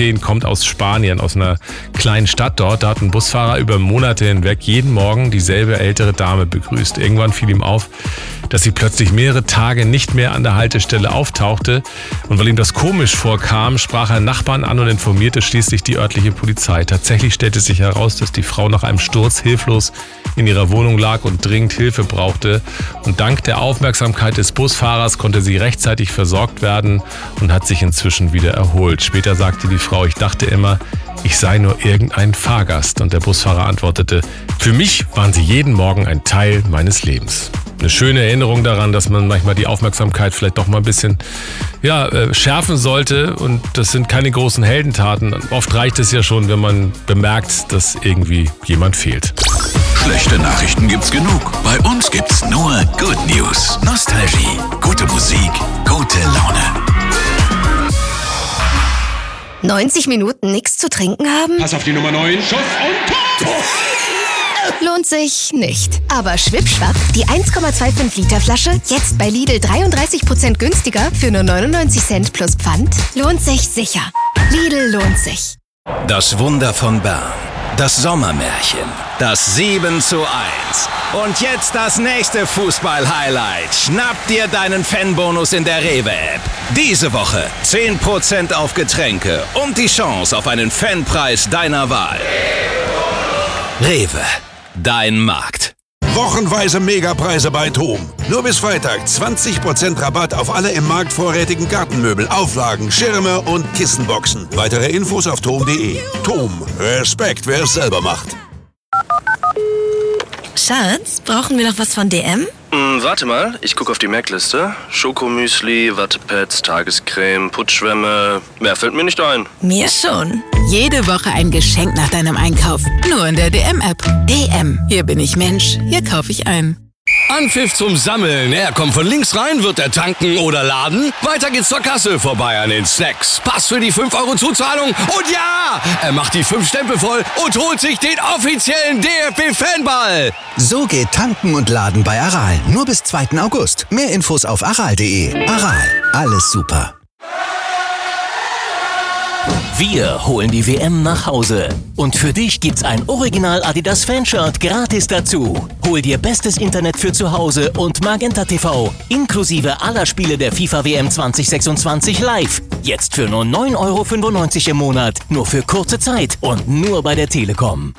gestehen, kommt aus Spanien, aus einer kleinen Stadt dort. Da hat ein Busfahrer über Monate hinweg jeden Morgen dieselbe ältere Dame begrüßt. Irgendwann fiel ihm auf, dass sie plötzlich mehrere Tage nicht mehr an der Haltestelle auftauchte. Und weil ihm das komisch vorkam, sprach er Nachbarn an und informierte schließlich die örtliche Polizei. Tatsächlich stellte sich heraus, dass die Frau nach einem Sturz hilflos in ihrer Wohnung lag und dringend Hilfe brauchte. Und dank der Aufmerksamkeit des Busfahrers konnte sie rechtzeitig versorgt werden und hat sich inzwischen wieder erholt. Später sagte die Frau, ich dachte immer, ich sei nur irgendein Fahrgast. Und der Busfahrer antwortete, für mich waren sie jeden Morgen ein Teil meines Lebens. Eine schöne Erinnerung daran, dass man manchmal die Aufmerksamkeit vielleicht doch mal ein bisschen schärfen sollte. Und das sind keine großen Heldentaten. Oft reicht es ja schon, wenn man bemerkt, dass irgendwie jemand fehlt. Schlechte Nachrichten gibt's genug. Bei uns gibt's nur Good News. Nostalgie, gute Musik, gute Laune. 90 Minuten nichts zu trinken haben? Pass auf die Nummer 9. Schuss und Tor! Lohnt sich nicht. Aber Schwippschwapp, die 1,25 Liter Flasche, jetzt bei Lidl 33% günstiger für nur 99 Cent plus Pfand, lohnt sich sicher. Lidl lohnt sich. Das Wunder von Bern. Das Sommermärchen. Das 7:1. Und jetzt das nächste Fußball-Highlight. Schnapp dir deinen Fanbonus in der Rewe-App. Diese Woche 10% auf Getränke und die Chance auf einen Fanpreis deiner Wahl. Rewe. Dein Markt. Wochenweise Megapreise bei TOM. Nur bis Freitag 20% Rabatt auf alle im Markt vorrätigen Gartenmöbel, Auflagen, Schirme und Kissenboxen. Weitere Infos auf tom.de. TOM. Respekt, wer es selber macht. Schatz, brauchen wir noch was von DM? Warte mal, ich gucke auf die Merkliste. Schokomüsli, Wattepads, Tagescreme, Putzschwämme. Mehr fällt mir nicht ein. Mir schon. Jede Woche ein Geschenk nach deinem Einkauf. Nur in der DM-App. DM. Hier bin ich Mensch. Hier kaufe ich ein. Anpfiff zum Sammeln. Er kommt von links rein, wird er tanken oder laden. Weiter geht's zur Kasse, vorbei an den Snacks. Pass für die 5 € Zuzahlung. Und ja, er macht die 5 Stempel voll und holt sich den offiziellen DFB-Fanball. So geht Tanken und Laden bei Aral. Nur bis 2. August. Mehr Infos auf aral.de. Aral. Alles super. Wir holen die WM nach Hause. Und für dich gibt's ein Original Adidas Fanshirt gratis dazu. Hol dir bestes Internet für zu Hause und Magenta TV. Inklusive aller Spiele der FIFA WM 2026 live. Jetzt für nur 9,95 € im Monat. Nur für kurze Zeit und nur bei der Telekom.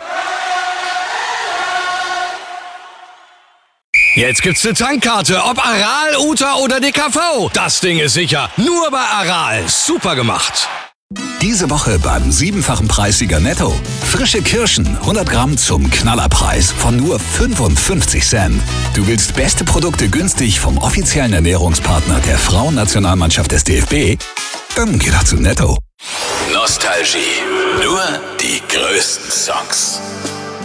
Jetzt gibt's eine Tankkarte, ob Aral, Uta oder DKV. Das Ding ist sicher. Nur bei Aral. Super gemacht. Diese Woche beim 7-fachen Preissieger Netto. Frische Kirschen, 100 Gramm zum Knallerpreis von nur 55 Cent. Du willst beste Produkte günstig vom offiziellen Ernährungspartner der Frauennationalmannschaft des DFB? Dann geh doch zu Netto. Nostalgie. Nur die größten Songs.